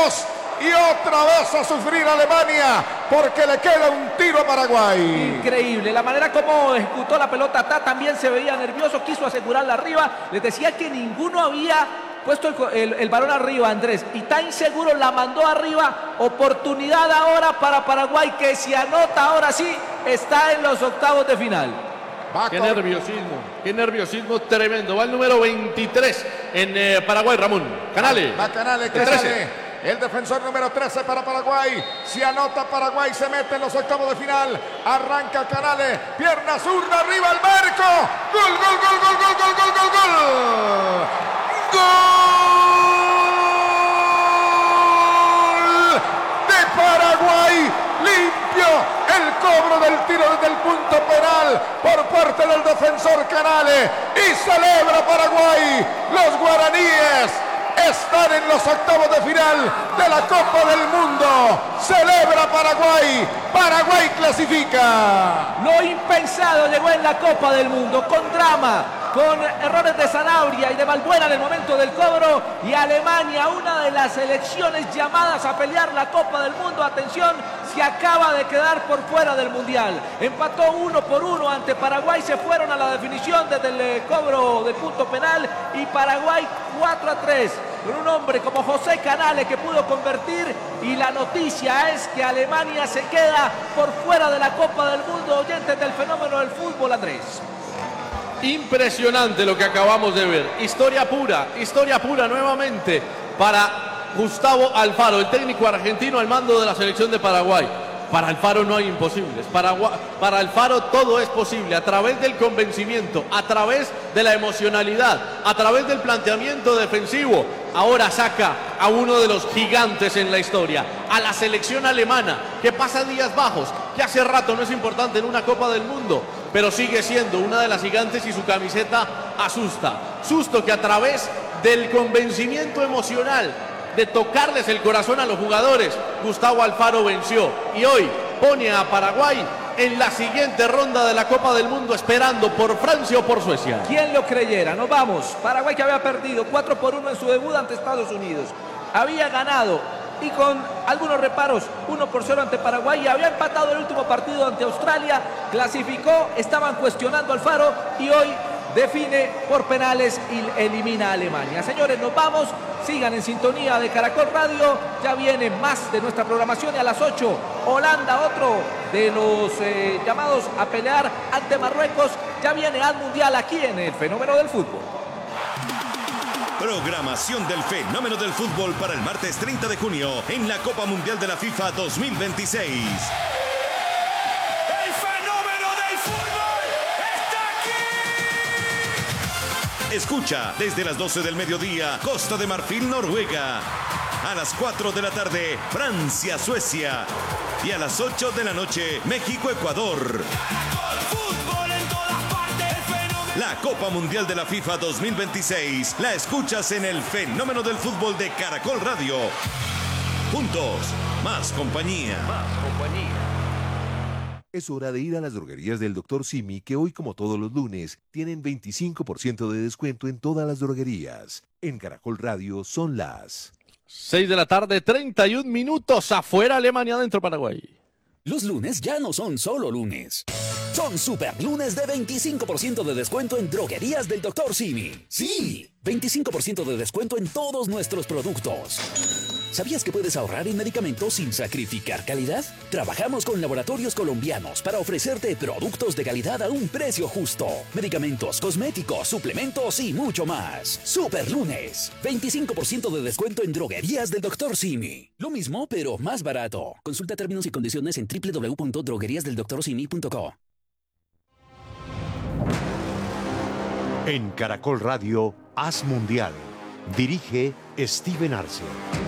2. Y otra vez a sufrir Alemania porque le queda un tiro a Paraguay. Increíble, la manera como ejecutó la pelota también se veía nervioso, quiso asegurarla arriba. Les decía que ninguno había puesto el balón arriba, Andrés, y tan inseguro la mandó arriba. Oportunidad ahora para Paraguay, que si anota ahora sí está en los octavos de final. Qué nerviosismo tremendo. Va el número 23 en Paraguay, Ramón. Canales. Va Canales, que sale. El defensor número 13 para Paraguay. Si anota Paraguay, se mete en los octavos de final. Arranca Canales. Pierna zurda arriba al marco. Gol, gol, gol, gol, gol, gol, gol, gol, gol. Gol de Paraguay. Limpio el cobro del tiro desde el punto penal por parte del defensor Canales. Y celebra Paraguay. Los guaraníes están en los octavos de final de la Copa del Mundo. Celebra Paraguay. Paraguay clasifica. Lo impensado llegó en la Copa del Mundo, con drama, con errores de Sanabria y de Balbuena en el momento del cobro. Y Alemania, una de las selecciones llamadas a pelear la Copa del Mundo, atención, se acaba de quedar por fuera del Mundial. Empató 1-1 ante Paraguay, se fueron a la definición desde el cobro del punto penal y Paraguay 4-3. Con un hombre como José Canales que pudo convertir, y la noticia es que Alemania se queda por fuera de la Copa del Mundo. Oyentes del fenómeno del fútbol, Andrés. Impresionante lo que acabamos de ver. Historia pura nuevamente para Gustavo Alfaro, el técnico argentino al mando de la selección de Paraguay. Para Alfaro no hay imposibles. Para Alfaro todo es posible a través del convencimiento, a través de la emocionalidad, a través del planteamiento defensivo. Ahora saca a uno de los gigantes en la historia, a la selección alemana, que pasa días bajos, que hace rato no es importante en una Copa del Mundo, pero sigue siendo una de las gigantes y su camiseta asusta. Susto que a través del convencimiento emocional, de tocarles el corazón a los jugadores, Gustavo Alfaro venció y hoy pone a Paraguay en la siguiente ronda de la Copa del Mundo, esperando por Francia o por Suecia. ¿Quién lo creyera? Nos vamos. Paraguay, que había perdido 4-1 en su debut ante Estados Unidos, había ganado y con algunos reparos 1-0 ante Paraguay, y había empatado el último partido ante Australia, clasificó, estaban cuestionando a Alfaro y hoy define por penales y elimina a Alemania. Señores, nos vamos. Sigan en sintonía de Caracol Radio. Ya viene más de nuestra programación, y a las 8, Holanda, otro de los llamados a pelear ante Marruecos. Ya viene al Mundial aquí en el Fenómeno del Fútbol. Programación del Fenómeno del Fútbol para el martes 30 de junio en la Copa Mundial de la FIFA 2026. Escucha desde las 12 del mediodía, Costa de Marfil, Noruega. A las 4 de la tarde, Francia, Suecia. Y a las 8 de la noche, México, Ecuador. La Copa Mundial de la FIFA 2026 la escuchas en el Fenómeno del Fútbol de Caracol Radio. Juntos, más compañía. Es hora de ir a las droguerías del Dr. Simi, que hoy, como todos los lunes, tienen 25% de descuento en todas las droguerías. En Caracol Radio son las 6 de la tarde, 31 minutos. Afuera Alemania, adentro Paraguay. Los lunes ya no son solo lunes. Son super lunes de 25% de descuento en droguerías del Dr. Simi. Sí, 25% de descuento en todos nuestros productos. ¿Sabías que puedes ahorrar en medicamentos sin sacrificar calidad? Trabajamos con laboratorios colombianos para ofrecerte productos de calidad a un precio justo. Medicamentos, cosméticos, suplementos y mucho más. Super lunes, 25% de descuento en droguerías del Dr. Simi. Lo mismo, pero más barato. Consulta términos y condiciones en www.drogueriasdeldoctorsimi.co. En Caracol Radio, Haz Mundial. Dirige Steven Arce.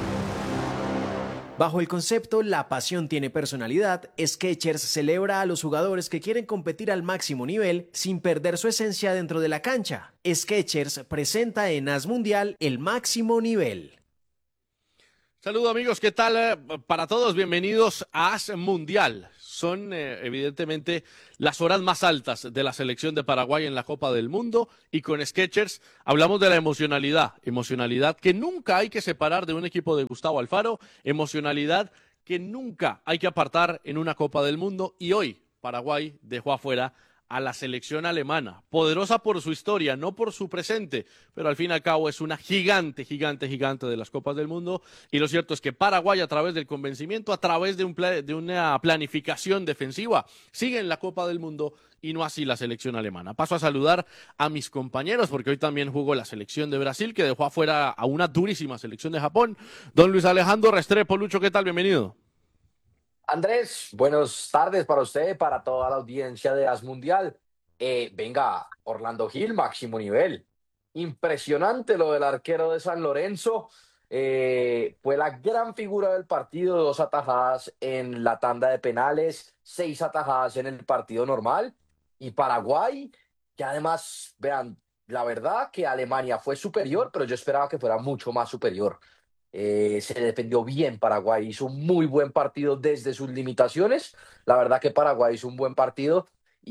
Bajo el concepto La pasión tiene personalidad, Skechers celebra a los jugadores que quieren competir al máximo nivel sin perder su esencia dentro de la cancha. Skechers presenta en Haz Mundial el máximo nivel. Saludos amigos, ¿qué tal? Para todos, bienvenidos a AS Mundial. Son evidentemente las horas más altas de la selección de Paraguay en la Copa del Mundo y con Skechers hablamos de la emocionalidad que nunca hay que separar de un equipo de Gustavo Alfaro, emocionalidad que nunca hay que apartar en una Copa del Mundo y hoy Paraguay dejó afuera a la selección alemana, poderosa por su historia, no por su presente, pero al fin y al cabo es una gigante de las Copas del Mundo y lo cierto es que Paraguay a través del convencimiento, a través de una planificación defensiva, sigue en la Copa del Mundo y no así la selección alemana. Paso a saludar a mis compañeros porque hoy también jugó la selección de Brasil que dejó afuera a una durísima selección de Japón. Don Luis Alejandro Restrepo, Lucho, ¿qué tal? Bienvenido. Andrés, buenas tardes para usted, para toda la audiencia de AS Mundial. Venga, Orlando Gil, máximo nivel. Impresionante lo del arquero de San Lorenzo. Fue la gran figura del partido, 2 atajadas en la tanda de penales, 6 atajadas en el partido normal. Y Paraguay, que además, vean, la verdad que Alemania fue superior, pero yo esperaba que fuera mucho más superior. Se defendió bien Paraguay, hizo un muy buen partido desde sus limitaciones. La verdad que Paraguay hizo un buen partido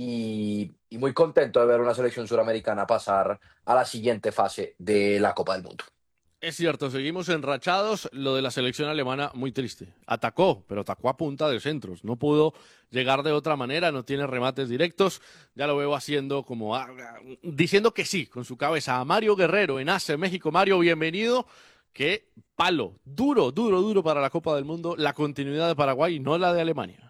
y muy contento de ver una selección suramericana pasar a la siguiente fase de la Copa del Mundo. Es cierto, seguimos enrachados. Lo de la selección alemana, muy triste. Atacó, pero atacó a punta de centros. No pudo llegar de otra manera, no tiene remates directos. Ya lo veo haciendo como diciendo que sí, con su cabeza. A Mario Guerrero en ACE México. Mario, bienvenido. Qué palo, duro para la Copa del Mundo, la continuidad de Paraguay y no la de Alemania.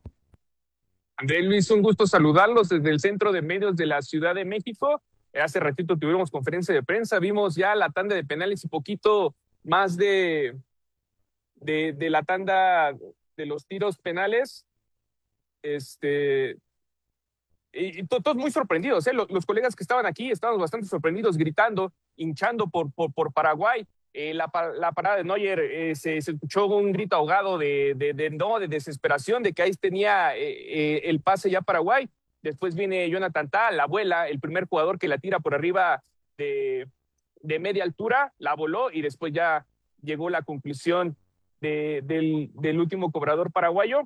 Andrés, Luis, un gusto saludarlos desde el Centro de Medios de la Ciudad de México. Hace ratito tuvimos conferencia de prensa, vimos ya la tanda de penales y poquito más de la tanda de los tiros penales. Y todos muy sorprendidos, ¿eh? Los colegas que estaban aquí estaban bastante sorprendidos, gritando, hinchando por Paraguay. La parada de Neuer, se escuchó un grito ahogado de desesperación, de que ahí tenía el pase ya Paraguay. Después viene Jonathan Tah, la abuela, el primer jugador que la tira por arriba de media altura, la voló y después ya llegó la conclusión del último cobrador paraguayo.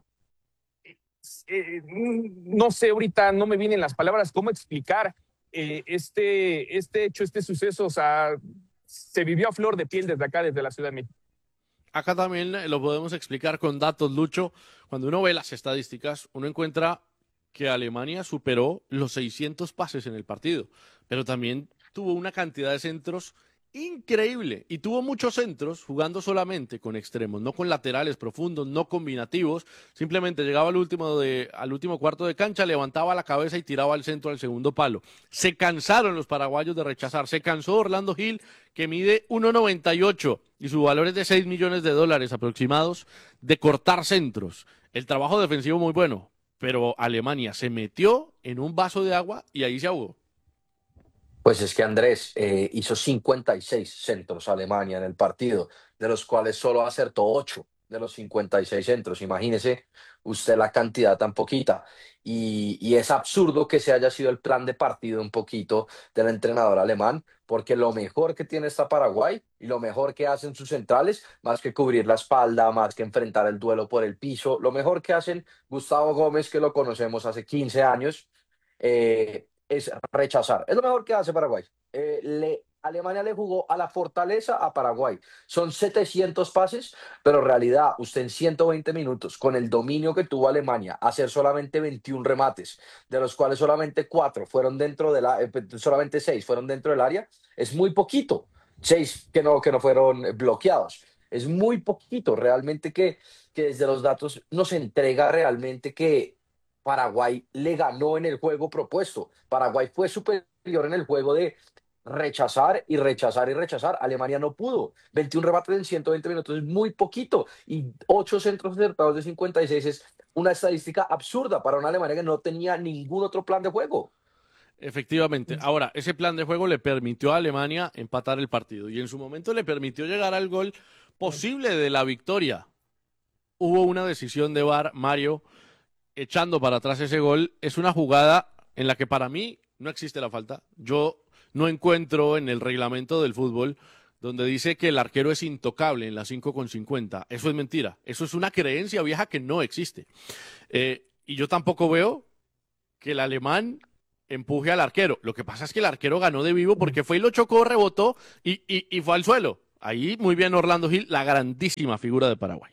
No sé, ahorita no me vienen las palabras cómo explicar este hecho, este suceso. O sea, se vivió a flor de piel desde acá, desde la Ciudad de México. Acá también lo podemos explicar con datos, Lucho. Cuando uno ve las estadísticas, uno encuentra que Alemania superó los 600 pases en el partido, pero también tuvo una cantidad de centros increíble y tuvo muchos centros jugando solamente con extremos, no con laterales profundos, no combinativos, simplemente llegaba al último cuarto de cancha, levantaba la cabeza y tiraba al centro al segundo palo. Se cansaron los paraguayos de rechazar, se cansó Orlando Gil, que mide 1.98 y su valor es de $6 millones aproximados, de cortar centros. El trabajo defensivo muy bueno, pero Alemania se metió en un vaso de agua y ahí se ahogó. Pues es que Andrés hizo 56 centros Alemania en el partido, de los cuales solo acertó 8 de los 56 centros. Imagínese usted la cantidad tan poquita. Y es absurdo que se haya sido el plan de partido un poquito del entrenador alemán, porque lo mejor que tiene esta Paraguay y lo mejor que hacen sus centrales, más que cubrir la espalda, más que enfrentar el duelo por el piso, lo mejor que hacen Gustavo Gómez, que lo conocemos hace 15 años, es rechazar. Es lo mejor que hace Paraguay. Alemania le jugó a la fortaleza a Paraguay. Son 700 pases, pero en realidad usted en 120 minutos, con el dominio que tuvo Alemania, hacer solamente 21 remates, de los cuales solamente 4 fueron dentro de solamente 6 fueron dentro del área, es muy poquito. 6 que no fueron bloqueados. Es muy poquito realmente que desde los datos nos entrega realmente que Paraguay le ganó en el juego propuesto. Paraguay fue superior en el juego de rechazar y rechazar y rechazar. Alemania no pudo. 21 remates en 120 minutos es muy poquito. Y 8 centros acertados de 56 es una estadística absurda para una Alemania que no tenía ningún otro plan de juego. Efectivamente. Ahora, ese plan de juego le permitió a Alemania empatar el partido y en su momento le permitió llegar al gol posible de la victoria. Hubo una decisión de VAR, Mario, echando para atrás ese gol. Es una jugada en la que para mí no existe la falta. Yo no encuentro en el reglamento del fútbol donde dice que el arquero es intocable en la 5,50. Eso es mentira. Eso es una creencia vieja que no existe. Y yo tampoco veo que el alemán empuje al arquero. Lo que pasa es que el arquero ganó de vivo porque fue y lo chocó, rebotó y fue al suelo. Ahí muy bien Orlando Gil, la grandísima figura de Paraguay.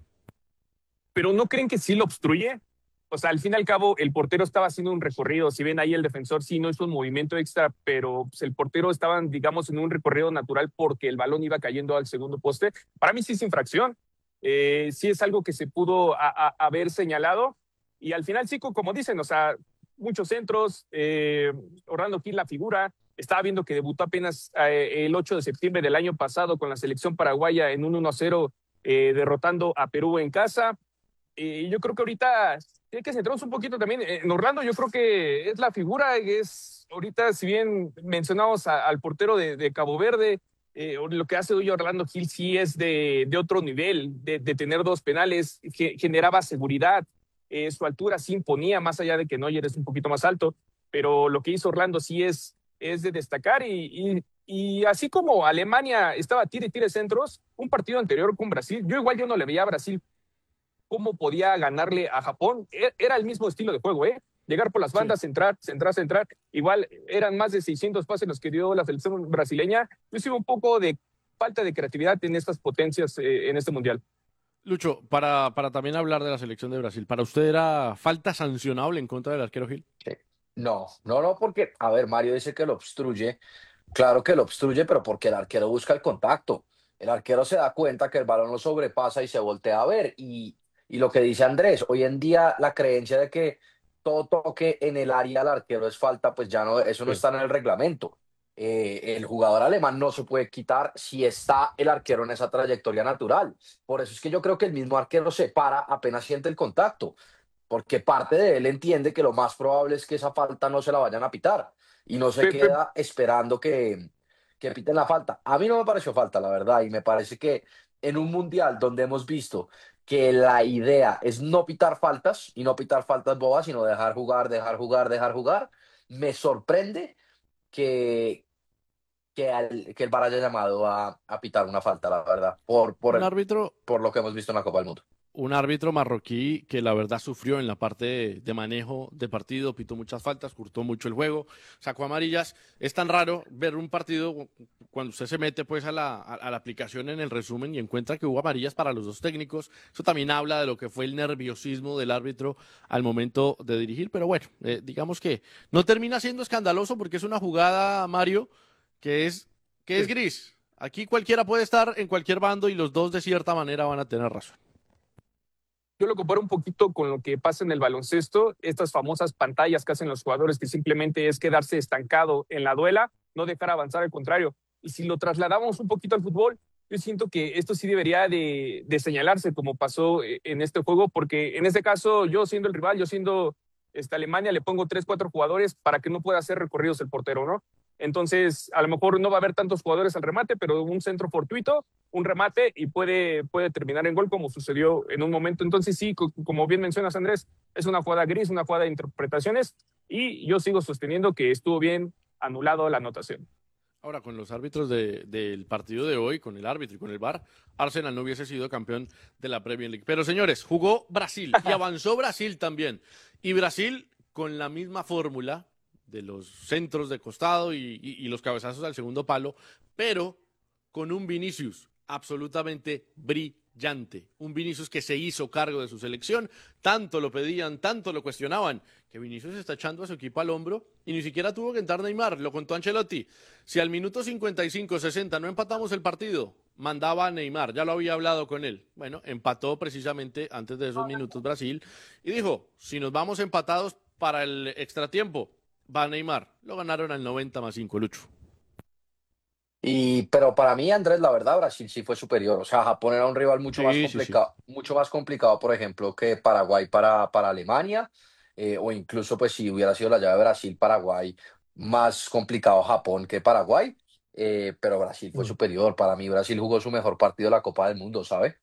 Pero ¿no creen que sí lo obstruye? O sea, al fin y al cabo, el portero estaba haciendo un recorrido. Si ven ahí, el defensor sí no hizo un movimiento extra, pero pues, el portero estaba, digamos, en un recorrido natural porque el balón iba cayendo al segundo poste. Para mí sí es infracción. Sí es algo que se pudo haber señalado. Y al final sí, como dicen, o sea, muchos centros, Orlando Gil la figura. Estaba viendo que debutó apenas el 8 de septiembre del año pasado con la selección paraguaya en un 1-0, derrotando a Perú en casa. Y yo creo que ahorita tiene que centrarnos un poquito también en Orlando. Yo creo que es la figura, es ahorita, si bien mencionamos al portero de Cabo Verde, lo que hace hoy Orlando Gil sí es de otro nivel, de tener 2 penales, que generaba seguridad, su altura sí imponía, más allá de que Neuer es un poquito más alto, pero lo que hizo Orlando sí es de destacar y así como Alemania estaba tire y tire centros, un partido anterior con Brasil, yo no le veía a Brasil cómo podía ganarle a Japón. Era el mismo estilo de juego, llegar por las bandas, centrar. Igual eran más de 600 pases los que dio la selección brasileña. Yo sigo un poco de falta de creatividad en estas potencias en este mundial. Lucho, para también hablar de la selección de Brasil, ¿para usted era falta sancionable en contra del arquero Gil? Sí. No, porque, a ver, Mario dice que lo obstruye. Claro que lo obstruye, pero porque el arquero busca el contacto. El arquero se da cuenta que el balón lo sobrepasa y se voltea a ver. Y lo que dice Andrés, hoy en día la creencia de que todo toque en el área al arquero es falta, pues ya no, eso no está en el reglamento. El jugador alemán no se puede quitar si está el arquero en esa trayectoria natural. Por eso es que yo creo que el mismo arquero se para apenas siente el contacto, porque parte de él entiende que lo más probable es que esa falta no se la vayan a pitar y no se queda esperando que piten la falta. A mí no me pareció falta, la verdad, y me parece que en un mundial donde hemos visto que la idea es no pitar faltas y no pitar faltas bobas, sino dejar jugar, me sorprende que, que el VAR haya llamado a pitar una falta, la verdad, por lo que hemos visto en la Copa del Mundo. Un árbitro marroquí que la verdad sufrió en la parte de manejo de partido, pitó muchas faltas, curtó mucho el juego, sacó amarillas. Es tan raro ver un partido cuando usted se mete pues a la aplicación en el resumen y encuentra que hubo amarillas para los 2 técnicos. Eso también habla de lo que fue el nerviosismo del árbitro al momento de dirigir, pero bueno, digamos que no termina siendo escandaloso porque es una jugada, Mario, que es gris. Aquí cualquiera puede estar en cualquier bando y los 2 de cierta manera van a tener razón. Yo lo comparo un poquito con lo que pasa en el baloncesto, estas famosas pantallas que hacen los jugadores, que simplemente es quedarse estancado en la duela, no dejar avanzar, al contrario. Y si lo trasladamos un poquito al fútbol, yo siento que esto sí debería de señalarse como pasó en este juego, porque en este caso, yo siendo el rival, yo siendo Alemania, le pongo 3, 4 jugadores para que no pueda hacer recorridos el portero, ¿no? Entonces, a lo mejor no va a haber tantos jugadores al remate, pero un centro fortuito, un remate y puede terminar en gol como sucedió en un momento. Entonces, sí, como bien mencionas, Andrés, es una jugada gris, una jugada de interpretaciones y yo sigo sosteniendo que estuvo bien anulado la anotación. Ahora, con los árbitros del partido de hoy, con el árbitro y con el VAR, Arsenal no hubiese sido campeón de la Premier League. Pero, señores, jugó Brasil y avanzó Brasil también. Y Brasil, con la misma fórmula de los centros de costado y los cabezazos al segundo palo, pero con un Vinicius absolutamente brillante. Un Vinicius que se hizo cargo de su selección, tanto lo pedían, tanto lo cuestionaban, que Vinicius está echando a su equipo al hombro y ni siquiera tuvo que entrar Neymar, lo contó Ancelotti. Si al minuto 55, 60 no empatamos el partido, mandaba a Neymar, ya lo había hablado con él. Bueno, empató precisamente antes de esos minutos Brasil y dijo, si nos vamos empatados para el extratiempo, va Neymar. Lo ganaron al 90+5, Lucho. Pero para mí, Andrés, la verdad, Brasil sí fue superior. O sea, Japón era un rival mucho más complicado, por ejemplo, que Paraguay para Alemania, o incluso, pues, si hubiera sido la llave Brasil-Paraguay, más complicado Japón que Paraguay. Pero Brasil fue superior. Para mí, Brasil jugó su mejor partido de la Copa del Mundo, ¿sabe?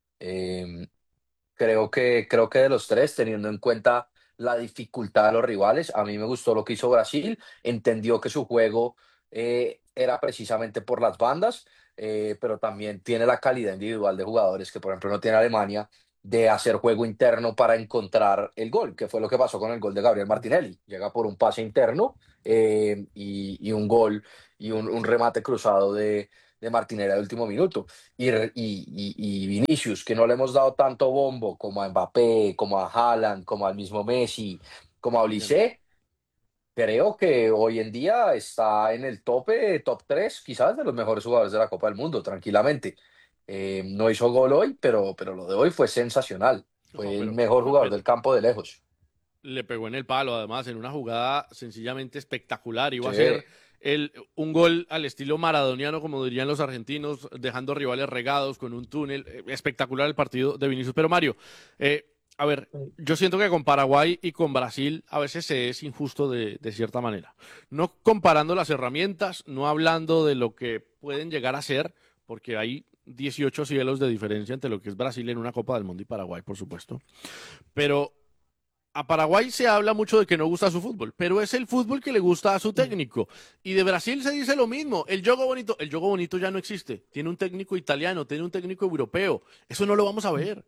Creo que de los 3, teniendo en cuenta la dificultad de los rivales, a mí me gustó lo que hizo Brasil. Entendió que su juego era precisamente por las bandas. pero también tiene la calidad individual de jugadores que, por ejemplo, no tiene Alemania, de hacer juego interno para encontrar el gol, que fue lo que pasó con el gol de Gabriel Martinelli. Llega por un pase interno y un gol y un remate cruzado de Martinelli al último minuto. Y Vinicius, que no le hemos dado tanto bombo como a Mbappé, como a Haaland, como al mismo Messi, como a Olise, creo que hoy en día está en el tope, top 3 quizás de los mejores jugadores de la Copa del Mundo, tranquilamente. No hizo gol hoy, pero lo de hoy fue sensacional. Fue No, el pero mejor jugador del campo de lejos. le pegó en el palo, además, en una jugada sencillamente espectacular. Iba a Sí. ser un gol al estilo maradoniano, como dirían los argentinos, dejando rivales regados con un túnel. Espectacular el partido de Vinicius. Pero Mario, a ver, yo siento que con Paraguay y con Brasil a veces se es injusto de cierta manera. No comparando las herramientas, no hablando de lo que pueden llegar a ser, porque hay 18 cielos de diferencia entre lo que es Brasil en una Copa del Mundo y Paraguay, por supuesto. Pero a Paraguay se habla mucho de que no gusta su fútbol, pero es el fútbol que le gusta a su técnico. Y de Brasil se dice lo mismo. El juego bonito ya no existe. Tiene un técnico italiano, tiene un técnico europeo. Eso no lo vamos a ver.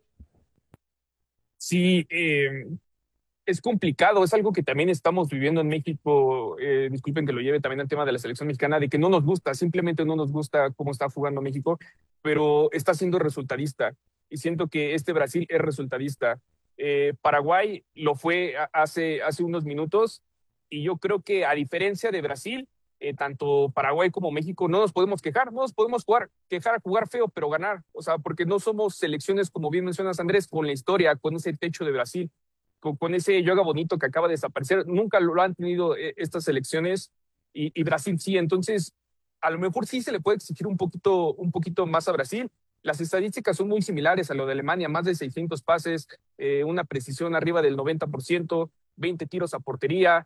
Sí, es complicado, es algo que también estamos viviendo en México. Disculpen que lo lleve también al tema de la selección mexicana, de que no nos gusta, simplemente no nos gusta cómo está jugando México, pero está siendo resultadista. Y siento que este Brasil es resultadista. Paraguay lo fue hace unos minutos, y yo creo que a diferencia de Brasil, tanto Paraguay como México no nos podemos quejar, no nos podemos jugar feo, pero ganar. O sea, porque no somos selecciones, como bien mencionas, Andrés, con la historia, con ese techo de Brasil, con ese yoga bonito que acaba de desaparecer. Nunca lo han tenido estas selecciones, y Brasil sí. Entonces, a lo mejor sí se le puede exigir un poquito más a Brasil. Las estadísticas son muy similares a lo de Alemania: más de 600 pases, una precisión arriba del 90%, 20 tiros a portería,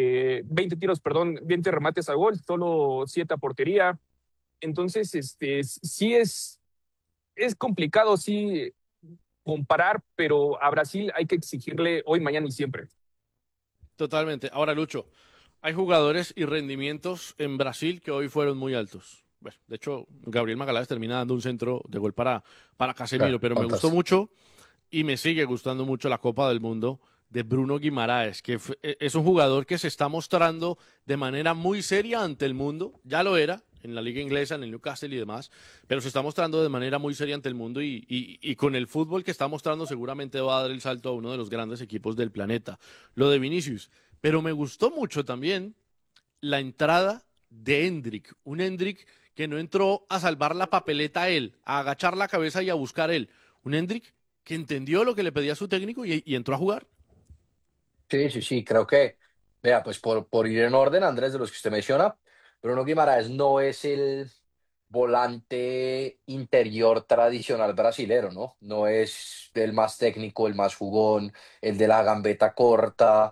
20 remates a gol, solo 7 a portería. Entonces, sí es complicado, sí, comparar, pero a Brasil hay que exigirle hoy, mañana y siempre. Totalmente. Ahora, Lucho, hay jugadores y rendimientos en Brasil que hoy fueron muy altos. Bueno, de hecho, Gabriel Magaláes termina dando un centro de gol para Casemiro, pero me gustó mucho y me sigue gustando mucho la Copa del Mundo de Bruno Guimaraes, que es un jugador que se está mostrando de manera muy seria ante el mundo. Ya lo era en la liga inglesa, en el Newcastle y demás, pero se está mostrando de manera muy seria ante el mundo, y con el fútbol que está mostrando seguramente va a dar el salto a uno de los grandes equipos del planeta. Lo de Vinicius. Pero me gustó mucho también la entrada de Endrick, un Endrick que no entró a salvar la papeleta a él, a agachar la cabeza y a buscar él. Un Endrick que entendió lo que le pedía su técnico y entró a jugar. Sí, creo que, vea, pues por ir en orden, Andrés, de los que usted menciona, Bruno Guimaraes no es el volante interior tradicional brasilero, ¿no? No es el más técnico, el más jugón, el de la gambeta corta,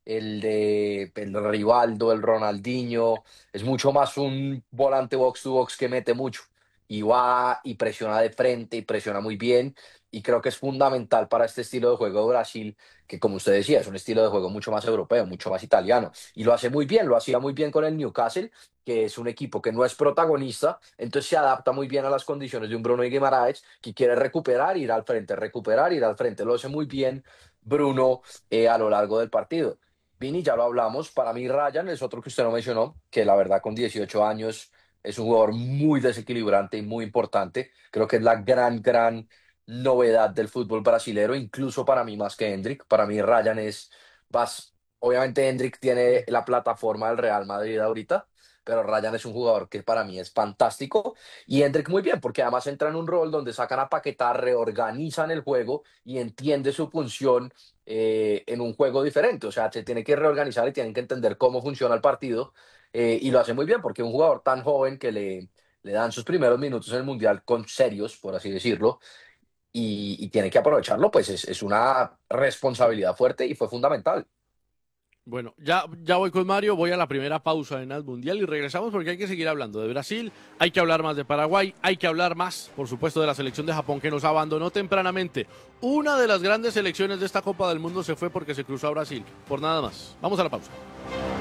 el Rivaldo, el Ronaldinho. Es mucho más un volante box to box que mete mucho y va y presiona de frente y presiona muy bien. Y creo que es fundamental para este estilo de juego de Brasil, que, como usted decía, es un estilo de juego mucho más europeo, mucho más italiano. Y lo hace muy bien, lo hacía muy bien con el Newcastle, que es un equipo que no es protagonista, entonces se adapta muy bien a las condiciones de un Bruno Guimaraes, que quiere recuperar, ir al frente, recuperar, ir al frente. Lo hace muy bien Bruno a lo largo del partido. Vini, ya lo hablamos, para mí Ryan es otro que usted no mencionó, que la verdad con 18 años es un jugador muy desequilibrante y muy importante. Creo que es la gran novedad del fútbol brasilero, incluso para mí más que Endrick. Para mí Ryan obviamente Endrick tiene la plataforma del Real Madrid ahorita, pero Ryan es un jugador que para mí es fantástico, y Endrick muy bien, porque además entra en un rol donde sacan a Paquetá, reorganizan el juego y entiende su función en un juego diferente. O sea, se tiene que reorganizar y tienen que entender cómo funciona el partido, y lo hace muy bien porque un jugador tan joven que le dan sus primeros minutos en el Mundial con serios, por así decirlo, y tiene que aprovecharlo, pues es una responsabilidad fuerte y fue fundamental. Bueno, ya voy con Mario, voy a la primera pausa en el Mundial y regresamos porque hay que seguir hablando de Brasil, hay que hablar más de Paraguay, hay que hablar más, por supuesto, de la selección de Japón, que nos abandonó tempranamente. Una de las grandes selecciones de esta Copa del Mundo se fue porque se cruzó a Brasil, por nada más. Vamos a la pausa.